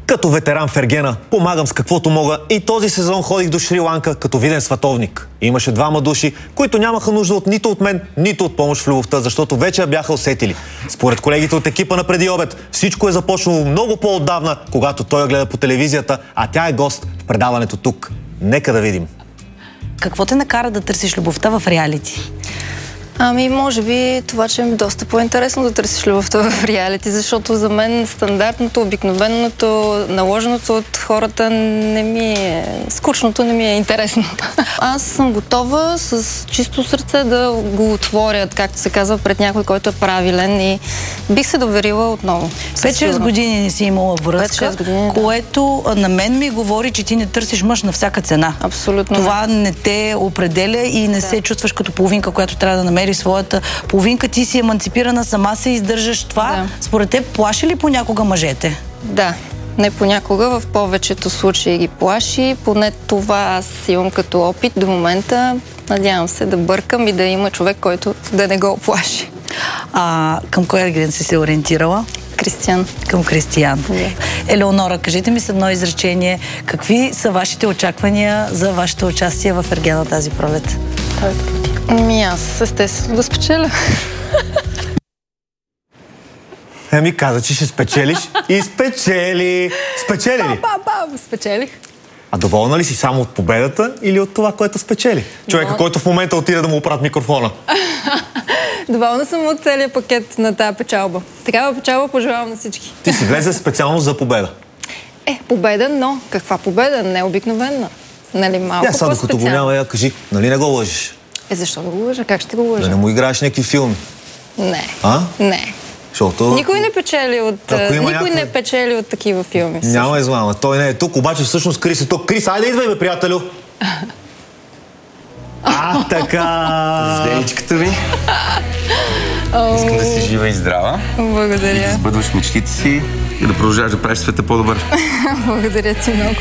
Като ветеран в Ергена помагам с каквото мога и този сезон ходих до Шри-Ланка като виден световник. Имаше двама души, които нямаха нужда нито от мен, нито от помощ в любовта, защото вече я бяха усетили. Според колегите от екипа на Преди обед, всичко е започнало много по-отдавна, когато той я гледа по телевизията, а тя е гост в предаването тук. Нека да видим. Какво те накара да търсиш любовта в реалити? Ами, може би това, че е доста по-интересно да търсиш любовта в реалити, защото за мен стандартното, обикновеното, наложеното от хората не ми е... скучното не ми е интересно. Аз съм готова с чисто сърце да го отворя, както се казва, пред някой, който е правилен и бих се доверила отново. 5-6 години не си имала връзка, години, което на мен ми говори, че ти не търсиш мъж на всяка цена. Абсолютно. Това не те определя и не се чувстваш като половинка, която трябва да намери своята половинка. Ти си еманципирана, сама се издържаш. Това, според теб, плаши ли понякога мъжете? Да. Не понякога, в повечето случаи ги плаши. Поне това аз имам като опит до момента. Надявам се да бъркам и да има човек, който да не го оплаши. Към кой Ерген си се ориентирала? Кристиян. Към Кристиян. Елеонора, кажете ми с едно изречение, какви са вашите очаквания за вашето участие в Ергена тази пролет? Аз естествено да спечеля. Еми, каза, че ще спечелиш и спечели. Спечели ли? Спечелих. А доволна ли си само от победата или от това, което спечели? Човека, който в момента отиде да му оправят микрофона. Доволна съм от целият пакет на тази печалба. Такава печалба пожелавам на всички. Ти си влезе специално за победа. Победа, но каква победа? Не обикновена. Нали, малко сега, докато го няма, я кажи, нали не го лъжиш? Защо да го лъжа? Как ще го лъжа? Да не му играеш някакви филми. Не. Не. Защото... Никой не печели от... не печели от такива филми. Няма измама. Той не е тук, обаче всъщност Крис е тук. Крис, айде идвай, бе, приятелю! Така! Деничката ви. Искам да си жива и здрава. Благодаря. И да сбъдваш мечтите си и да продължаваш да правиш света по-добър. Благодаря ти много.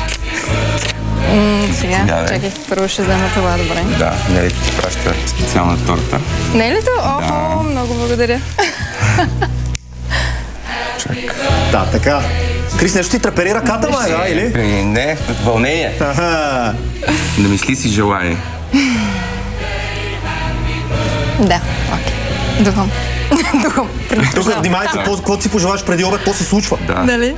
Сега, чакай, първо ще взема това, добре. Да, Нели ти праща специална торта. Нели то? Много благодаря. Да, така. Крис, нещо ти трепери ръката, май, или? Не, вълнение. Не мисли си желание. Да, окей. Духам. Тук внимайте, какво си пожелаш преди обед, то се случва. Да. Нали?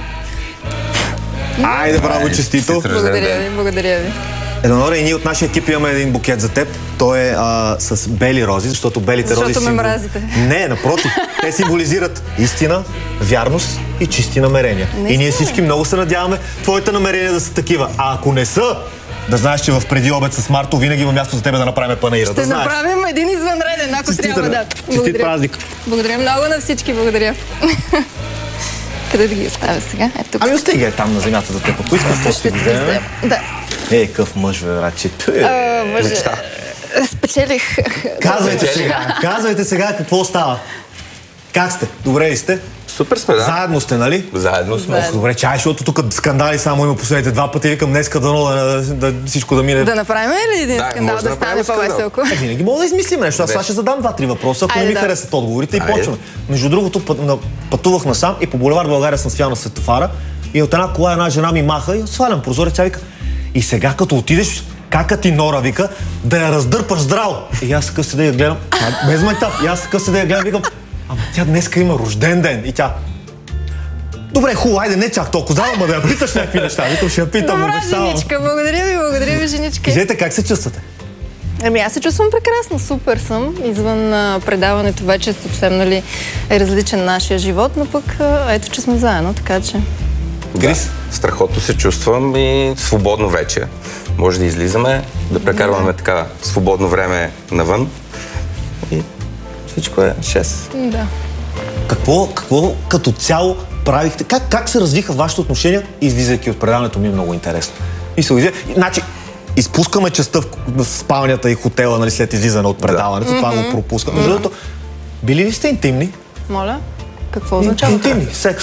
Айде, браво, честито. Благодаря ви. Елеонора, и ние от нашия екип имаме един букет за теб. Той е с бели рози, защото белите рози... Защото ме мразите. Не, напротив. Те символизират истина, вярност и чисти намерения. И ние всички много се надяваме твоите намерения да са такива. А ако не са, да знаеш, че в Преди обед с Марто винаги има място за тебе да направим панаира. Ще направим един извънреден, ако трябва да. Честит празник. Благодаря много на всички, благодаря. Къде да ги оставя сега? Ето. Ами остай ги там на земята за теб. Ако искаш, то си ги вземем. Да. Какъв мъж, бе, братче. Мечта. Спечелих. Казвайте сега какво става. Как сте? Добре ли сте? Супер сме, да. Заедно сте, нали? Заедно сме. Добре, чай, защото тук скандали само има последните 2 пъти. Викам днеска да всичко да мине. Да направим ли един скандал, да стане по-веселко? Винаги мога да измислим нещо. Аз сега ще задам 2-3 въпроса, ако не ми харесат отговорите и почваме. Между другото, пътувах насам и по булевард България съм стоял на светофара и от една кола една жена ми маха и свалям прозорец, тя вика: и сега като отидеш, кака ти Нора, вика, да я раздърпаш здраво. И аз такъв се да я гледам, без майтап, и аз такъв се да я гледам, викам: ама тя днеска има рожден ден. И тя: добре, хубаво, айде не чак толкова, ама да я питаш някакви неща. Викам, ще я питам. Добра, женичка, благодаря ви, женичка. Кажете, как се чувствате? Аз се чувствам прекрасно, супер съм. Извън предаването вече съвсем, нали, е различен нашия живот, но пък ето, че сме заедно, така че... Крис? Страхотно се чувствам и свободно вече. Може да излизаме, да прекарваме така свободно време навън и всичко е 6. Да. Какво като цяло правихте? Как се развиха вашите отношения, излизайки от предаването, ми е много интересно. Значи, изпускаме частта в спалнята и хотела, нали, след излизане от предаването, това го пропускаме. Защото, били ли сте интимни? Моля? Какво означава? Интимни, секс.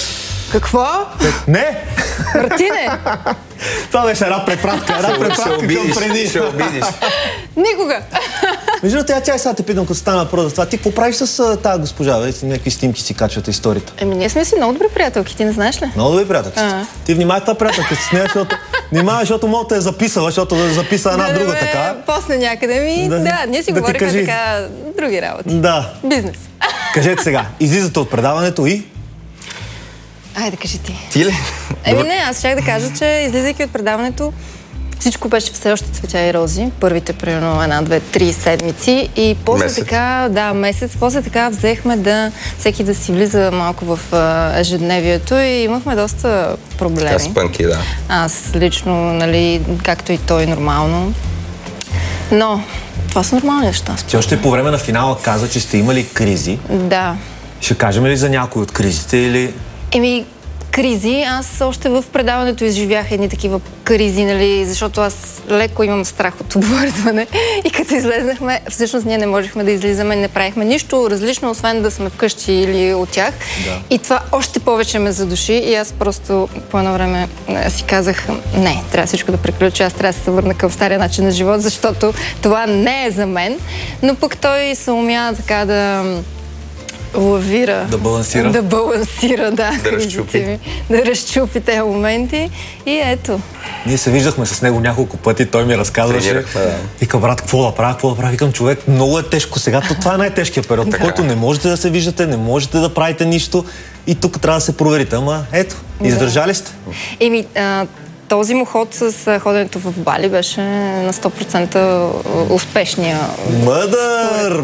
Какво? Не! Мартине! Това беше една препратка към преди. Ще обидиш. Никога! Между другото, тя сега те питам, като стана въпрос за това. Ти какво правиш с тази госпожа? Някакви снимки си качвате историята. Ние сме си много добри приятелки, ти не знаеш ли? Много добри приятелки. Ти внимавай каква приятелка с нея, защото мога те е записала, защото да записа една друга така. После някъде ние си говорихме така други работи. Да. Бизнес. Кажете сега, излизате от предаването и... Айде, кажи ти. Ти ли? Не, аз щях да кажа, че излизайки от предаването, всичко беше все още цветя и рози. Първите, примерно, 1, 2, 3 седмици. И после месец. После така взехме всеки да си влиза малко в ежедневието и имахме доста проблеми. Така спънки, да. Аз лично, нали, както и той, нормално. Но това са нормални неща. Ти още по време на финала каза, че сте имали кризи. Да. Ще кажем ли за някои от кризите или... Кризи. Аз още в предаването изживях едни такива кризи, нали, защото аз леко имам страх от обвързване. И като излезнахме, всъщност ние не можехме да излизаме, не правихме нищо различно, освен да сме вкъщи или от тях. Да. И това още повече ме задуши и аз просто по едно време си казах, не, трябва всичко да приключи, аз трябва да се върна към стария начин на живот, защото това не е за мен. Но пък той се умя така да лавира. Да балансира. Да разчупи. Да разчупи тези моменти. И ето. Ние се виждахме с него няколко пъти, той ми разказваше. Вика, брат, какво да правя? Викам, човек, много е тежко сега. Това е най-тежкият период, в който не можете да се виждате, не можете да правите нищо и тук трябва да се проверите. Ама ето, издържали сте. Този му ход с ходенето в Бали беше на 100% успешния. Мъдър!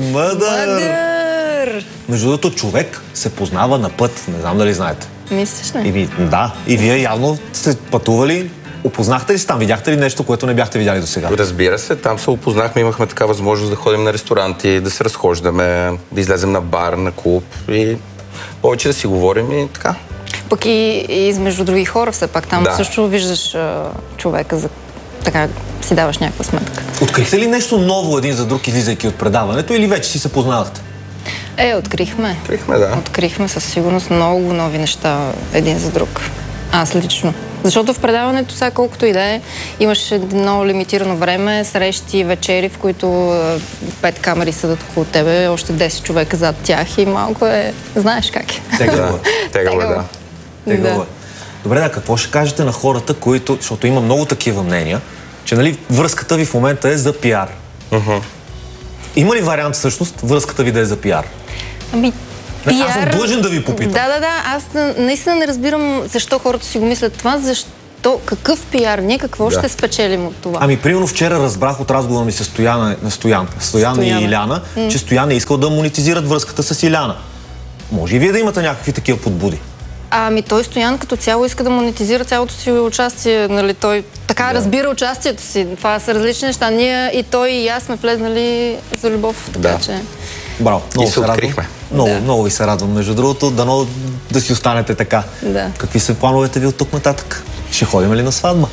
Между другото, човек се познава на път. Не знам дали знаете. Мислиш ли? Да. И вие явно сте пътували. Опознахте ли се там? Видяхте ли нещо, което не бяхте видяли до сега? Разбира се. Там се опознахме. Имахме така възможност да ходим на ресторанти, да се разхождаме, да излезем на бар, на клуб и повече да си говорим и така. Пък и измежду други хора все пак. Там също виждаш човека, така си даваш някаква сметка. Открихте ли нещо ново един за друг, излизайки от предаването, или вече си се познавахте? Открихме. Да. Открихме със сигурност много нови неща един за друг. Аз лично. Защото в предаването, сега колкото и да е, имаш едно лимитирано време, срещи, вечери, в които 5 камери седат около тебе, още 10 човека зад тях и малко е... Знаеш как е. Тегаво е. Добре, какво ще кажете на хората, които... Защото има много такива мнения, че, нали, връзката ви в момента е за пиар. Има ли вариант всъщност връзката ви да е за пиар? Пиар... Аз съм длъжен да ви попитам. Да. Аз наистина не разбирам защо хората си го мислят това, какъв пиар, ние какво ще спечелим от това? Примерно вчера разбрах от разговора ми с Стоян и Иляна, че Стоян е искал да монетизират връзката с Иляна. Може и вие да имате някакви такива подбуди? Той Стоян като цяло иска да монетизира цялото си участие, нали, той така разбира участието си. Това са различни неща. Ние и той и аз сме влезнали за любов, така че... Браво, много се открихме. Много ви се радвам, между другото, дано да си останете така. Какви са плановете ви от тук нататък? Ще ходим ли на сватба?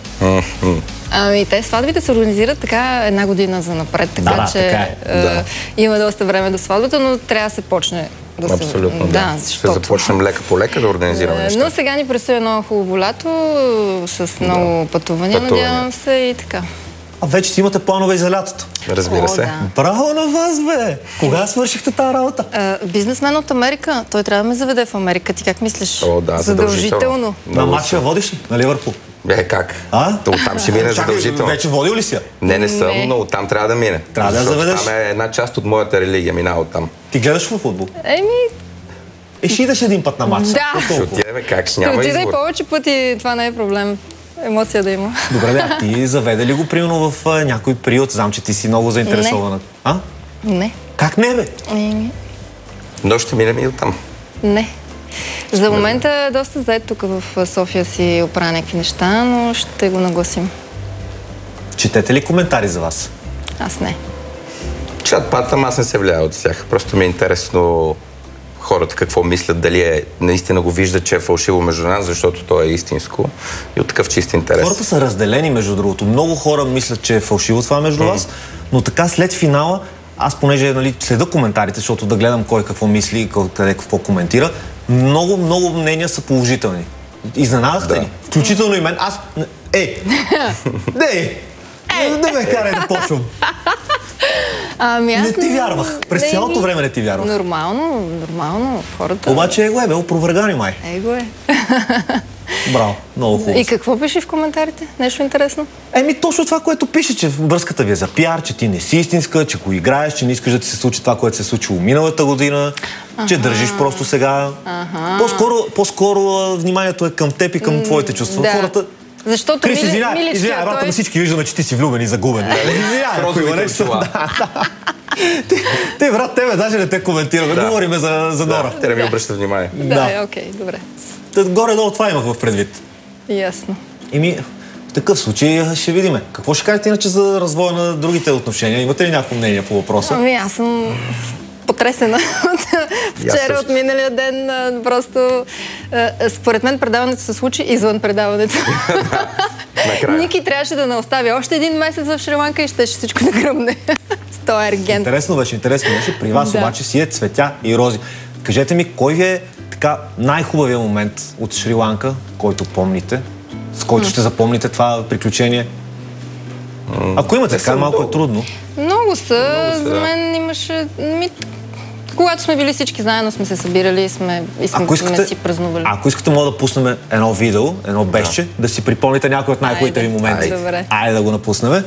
Те сватбите се организират така една година за напред, така че има доста време до сватбата, но трябва да се почне. Абсолютно, да. Ще започнем лека по лека да организираме неща. Но сега ни предстои едно хубаво лято с много пътувания, надявам се и така. Вече си имате планове и за лятото. Разбира се. Браво на вас, бе! Кога свършихте тази работа? Бизнесмен от Америка. Той трябва да ме заведе в Америка. Ти как мислиш? Задължително. На матча водиш ли? На Ливърпул? Как? Оттам ще мине задължително. Вече водил ли си я? Не съм, но оттам трябва да мине. Трябва да заведеш. Там е една част от моята религия, минава оттам. Ти гледаш в футбол? Ще идеш един път на матч. Да. Ще отидем, как? Няма избор. Ще отида и повече пъти, това не е проблем. Емоция да има. Добре, ти заведе ли го примерно в някой период? Знам, че ти си много заинтересована. Не. Как не, бе? Но ще минем и оттам. Не. За момента е доста зает тук в София си оправя някакви неща, но ще го нагласим. Четете ли коментари за вас? Аз не. Чат-патам аз не се влияя от тях. Просто ми е интересно хората какво мислят, дали наистина го виждат, че е фалшиво между нас, защото то е истинско и от такъв чист интерес. Хората са разделени, между другото. Много хора мислят, че е фалшиво това между вас, но така след финала, аз понеже следа коментарите, защото да гледам кой какво мисли, къде какво коментира, много, много мнения са положителни. Изненадахте ни. Включително и мен. Аз... Не ме карай да почвам. Не ти вярвах. През цялото време не ти вярвах. Нормално. Хората... Обаче бе, опровергани май. Его. Браво, много хубаво. И какво пише в коментарите? Нещо интересно? Точно това, което пише, че връзката ви е за пиар, че ти не си истинска, че го играеш, че не искаш да ти се случи това, което се е случило миналата година, че държиш просто сега. По-скоро вниманието е към теб и към твоите чувства. Хората... Защото Крис, извинявай, брата, всички виждаме, че ти си влюбен и загубен. Извинявай, Ти, брат, тебе даже не те коментираме. Говориме за Нора. Те не ми обръщат внимание. Окей, добре. Горе-долу това имах в предвид. Ясно. В такъв случай ще видим. Какво ще кажете иначе за развоя на другите отношения? Имате ли някакво мнение по въпроса? Аз съм потресена вчера от миналия ден. Просто според мен предаването се случи извън предаването. Ники трябваше да не остави още един месец в Шри-Ланка и ще всичко да гръмне. С този ерген. Интересно беше. При вас обаче си е цветя и рози. Кажете ми, кой ви е така най-хубавия момент от Шри-Ланка, който помните, с който ще запомните това приключение? Ако имате, така малко е трудно. Много са. За мен имаше... Когато сме били всички заедно, сме се събирали и сме си празнували. Ако искате, мога да пуснем едно видео, едно безче, да си припомните някои от най-хубавите ви моменти. Айде да го напуснем.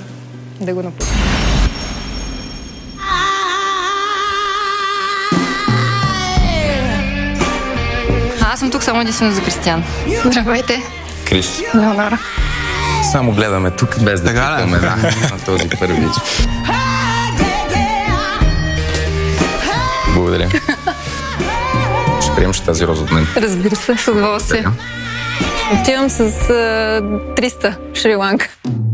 Аз съм тук само единствено за Кристиян. Здравейте. Крис. Леонора. Само гледаме тук, без да питаме на този първи. Благодаря. Ще приемаш тази роза от мен. Разбира се, с удоволствие. Отивам с 300 в Шри-Ланка.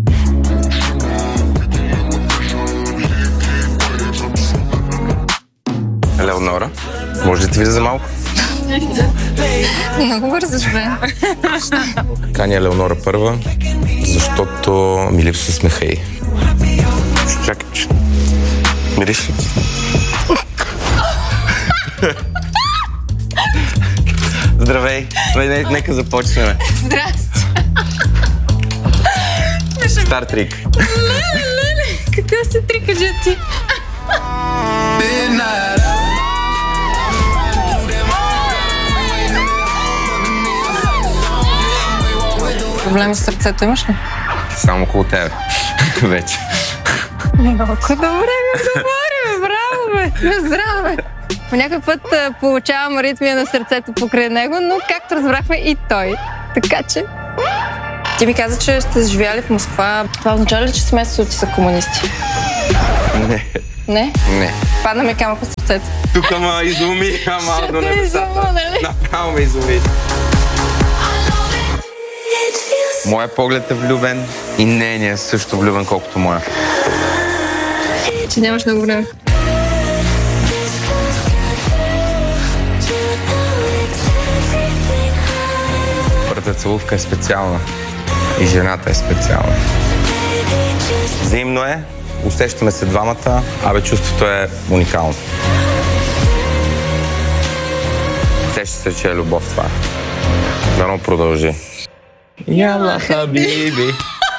Леонора, може ли да ти видя за малко? Много бързаш, бе. Каня Леонора първа, защото ми липсва смеха й. Чакай, че... Мириш ли? Здравей! Нека започнем. Здрасти! Стар трик. Леле! Какъв си трик, кажи ти? Проблеми с сърцето имаш ли? Само около тебе. Вече. Много добре ми говорим, браво, бе! Здраво, бе! По някой път получавам аритмия на сърцето покрай него, но както разбрахме и той. Така че... Ти ми каза, че сте живяли в Москва. Това означава ли, че семейството ти са комунисти? Не. Не? Не. Падна ми камък от сърцето. Тук ма изуми, малко до небесата. Нали? Направо ме изуми. Моя поглед е влюбен и нейният също влюбен, колкото моя. Че нямаш много време. Първата целувка е специална и жената е специална. Взаимно е, усещаме се двамата, чувството е уникално. Усеща се, че е любов това. Дано продължи. Яла, хабиби.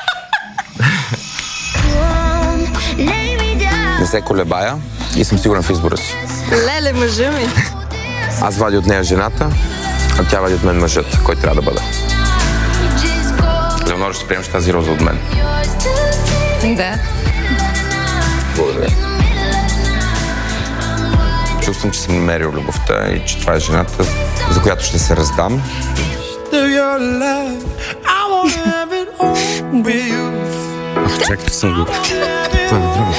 Не се колебая и съм сигурен в избора си. Леле, мъжа ми. Аз вадя от нея жената, а тя вади от мен мъжът, който трябва да бъде. Леонора, ще приемеш тази роза от мен. Да. Благодаря. Чувствам, че съм намерил любовта и че това е жената, за която ще се раздам. Чакай, че съм глуп. Това е друго.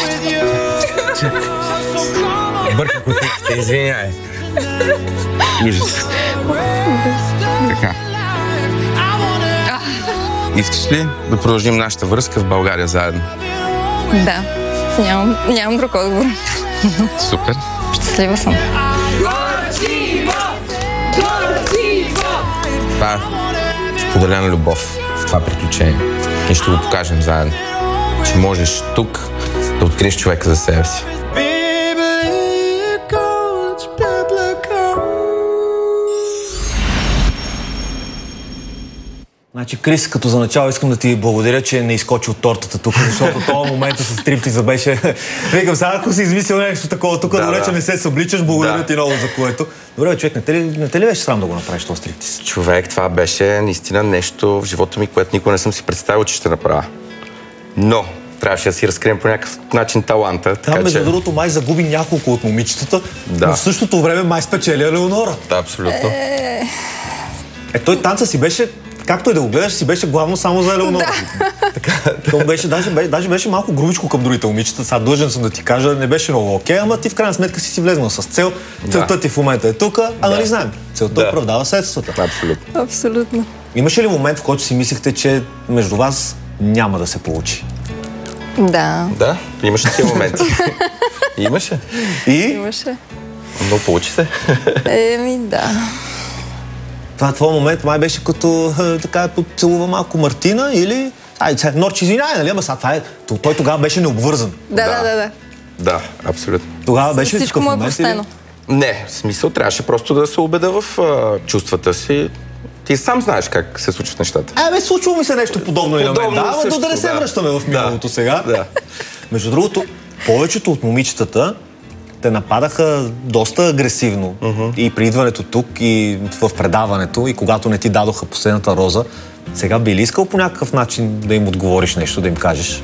Бърках котиките, извиняй. Ужас. Така. Искаш ли да продължим нашата връзка в България заедно? Да. Нямам друг отговор. Супер. Щастлива съм. Това е споделена любов в това приключение. И ще го покажем заедно. Че можеш тук да откриеш човека за себе си. Значи, Крис, като за начало искам да ти благодаря, че не изкочи от тортата тук, защото този момент с стриптиза беше... Викам, сега ако си измислил нещо такова тук, добре, че не се събличаш, благодаря ти много за което. Добре, човек, не те ли беше срам да го направиш този стриптиз? Човек, това беше наистина нещо в живота ми, което никога не съм си представил, че ще направя. Но трябваше да си разкрием по някакъв начин таланта. Там, между другото, май загуби няколко от момичетата, но в същото време май спечели Елеонора. Да, абсолютно. Той танца си беше, както и да го гледаш, си беше главно само за Елеонора. То беше, даже беше малко грубичко към другите момичета. Сега длъжен съм да ти кажа, не беше много окей, ама ти в крайна сметка си влезнал с цел. Целта ти в момента е тук, а нали знаем, целта оправдава средствата. Абсолютно. Абсолютно. Имаше ли момент, в който си мислихте, че между вас няма да се получи? Да. Да, имаше такива моменти. Имаше. Имаше. Но получи се. Да. Това момент май беше като така поцелува малко Мартина или... Норче, извинявай, нали? Ама това той тогава беше необвързан. Да. Да, абсолютно. Тогава беше всичко му е простено. Не, в смисъл трябваше просто да се убеда в чувствата си. Ти сам знаеш как се случват нещата. Случва ми се нещо подобно и на мен. Да не се връщаме в миналото сега. Да. Между другото, повечето от момичетата те нападаха доста агресивно. И при идването тук, и в предаването, и когато не ти дадоха последната роза. Сега би ли искал по някакъв начин да им отговориш нещо, да им кажеш?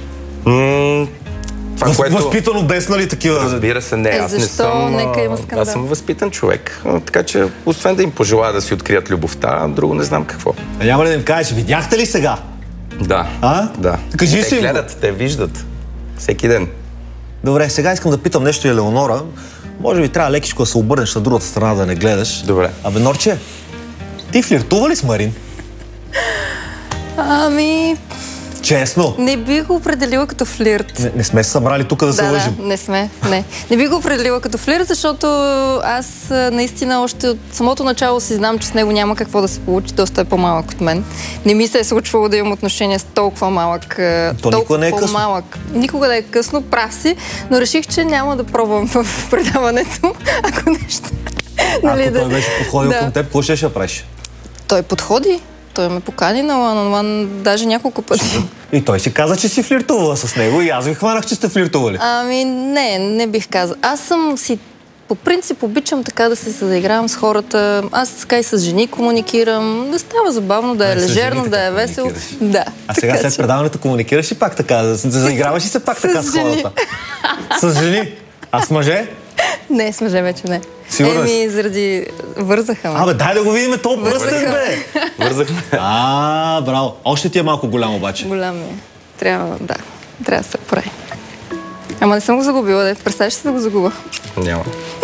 Възпитано без, нали, такива... Разбира се, не. Аз не съм... Нека има скандал. Аз съм възпитан човек. Така че, освен да им пожелая да си открият любовта, друго не знам какво. Няма ли да им кажеш, видяхте ли сега? Да. Да. Кажи си те гледат, те виждат. Всеки ден. Добре, сега искам да питам нещо и Елеонора. Може би трябва лекичко да се обърнеш на другата страна, да не гледаш. Добре. Норче, ти флиртува ли с Марин? Честно? Не бих го определила като флирт. Не сме се събрали тук да се лъжим. Не сме. Не бих го определила като флирт, защото аз наистина още от самото начало си знам, че с него няма какво да се получи. Доста е по-малък от мен. Не ми се е случвало да имам отношение с толкова малък. Толкова не е късно. По-малък. Никога не е късно, прав си, но реших, че няма да пробвам в предаването, ако нещо... Ако той беше подходил към теб, какво ще правиш? Той подходи. Той ме покани на one-on-one даже няколко пъти. И той си каза, че си флиртувала с него и аз ви хванах, че сте флиртували. Не бих казал. Аз съм си... По принцип обичам така да се заигравам с хората. Аз така и с жени комуникирам. Да става забавно, да е лежерно, да е весело. Да. А сега след предаването комуникираш и пак така? Да заиграваш и се пак така с хората? С жени? А с мъже? Не, с мъже вече не. Сигурно заради... Вързаха ме. Дай да го видим то пръстен, бе! Вързахме. Браво. Още ти е малко голям обаче. Голям е. Трябва да се прави. Ама не съм го загубила, представиш се да го загуба? Няма.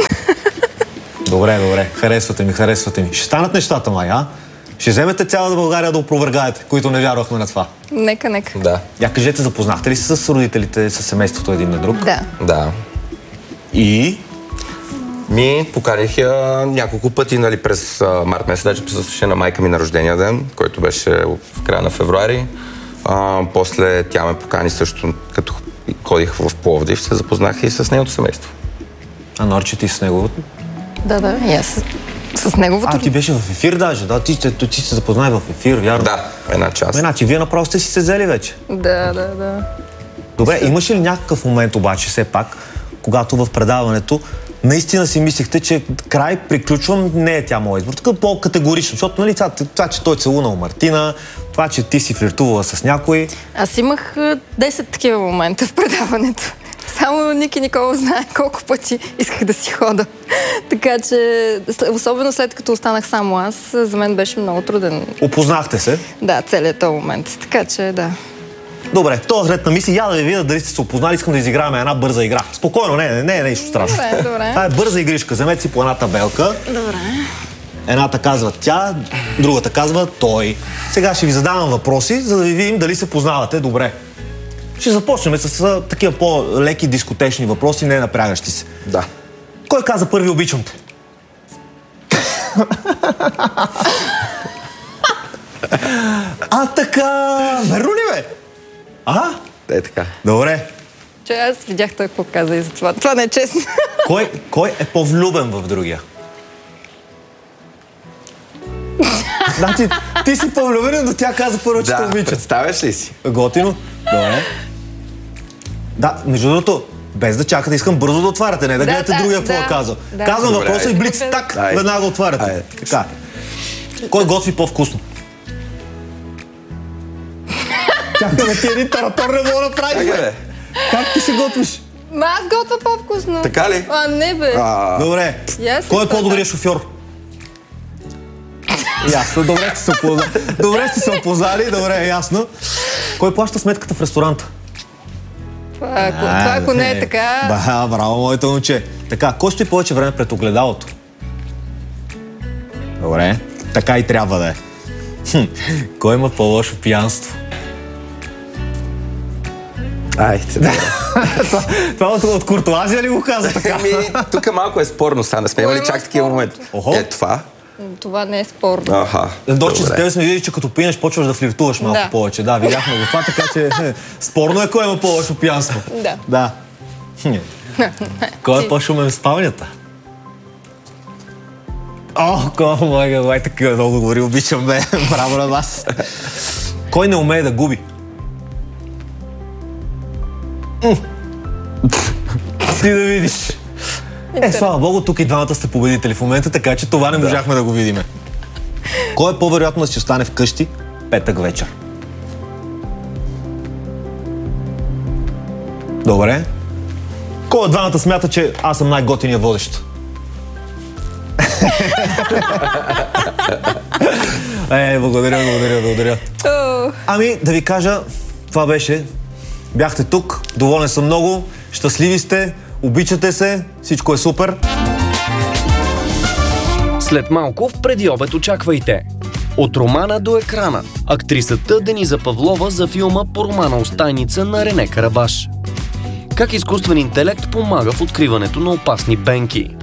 Добре. Харесвате ми. Ще станат нещата, май, а? Ще вземете цялата България да опровергаете, които не вярвахме на това. Нека. Да. Я кажете, запознахте ли се с родителите, с семейството един на друг? Да. И? Поканих я няколко пъти, нали, през март месец, даже присъстваше на майка ми на рождения ден, който беше в края на февруари. После тя ме покани също, като ходих в Пловдив, се запознах и с нейното семейство. Норче, ти с неговото? Да, и аз с неговото. Ти беше в ефир даже, да? Ти се запознай в ефир, вярно? Да, една част. Значи, вие направо сте си се взели вече? Да. Добре, имаше ли някакъв момент обаче, все пак, когато в предаването наистина си мислихте, че край, приключвам, не е тя моя избор. Така по-категорично, защото, нали, това, че той целунал Мартина, това, че ти си флиртувала с някой. Аз имах 10 такива момента в предаването. Само Ники Никола знае колко пъти исках да си хода. Така че, особено след като останах само аз, за мен беше много труден. Опознахте се? Да, целият този момент. Така че, да. Добре, в този ред на мисли, я да ви видя дали сте се опознали, искам да изиграваме една бърза игра. Спокойно, не е нещо страшно. Добре. Това е бърза игришка, вземете си по една табелка. Добре. Едната казва тя, другата казва той. Сега ще ви задавам въпроси, за да ви видим дали се познавате добре. Ще започнем с такива по-леки дискотечни въпроси, не напрягащи се. Да. Кой каза първи обичам те? Така, верно ли бе? Е така. Добре. Че аз видях той какво каза и за това. Това не е честно. Кой е по-влюбен в другия? Значи, ти си по-влюбен, но тя каза първо, че те обича. Представяш ли си? Готино? Добре. Да, между другото, без да чакате, искам бързо да отваряте, не да гледате другия какво е казал. Казвам въпроса и блиц, так, веднага отваряте. Така. Кой готви по-вкусно? Чакаме ти един таратор не мога да прави, бе. Как ти се готвиш? Аз готвя по-вкусно. Така ли? Не, бе. Добре. Кой е по-добрият шофьор? Ясно, добре сте се опознали, добре, ясно. Кой плаща сметката в ресторанта? Това ако не е така... Браво, моето момче. Така, кой стои повече време пред огледалото? Добре, така и трябва да е. Кой има по-лошо пиянство? Това от куртуазия ли го каза така? Тук малко е спорно, не сме имали чак такива моменти. Това? Това не е спорно. Дорче, за тебе сме видели, че като пиенеш, почваш да флиртуваш малко повече. Да, видяхме го това, така че спорно е кой има по-лошо пиянство. Да. Кой е по-шумен в спалнята? Мой такива много говори, обичам, бе. Браво на вас. Кой не умее да губи? Ти да видиш. Слава Богу, тук и двамата сте победители в момента, така че това не можахме да го видиме. Кой е по-вероятно да си остане вкъщи петък вечер? Добре. Кой от двамата смята, че аз съм най-готиния водещ? Благодаря. Ами, да ви кажа, това беше. Бяхте тук, доволен съм много, щастливи сте, обичате се, всичко е супер. След малко в Преди обед очаквайте. От романа до екрана. Актрисата Дениза Павлова за филма по романа Остайница на Рене Карабаш. Как изкуствен интелект помага в откриването на опасни бенки.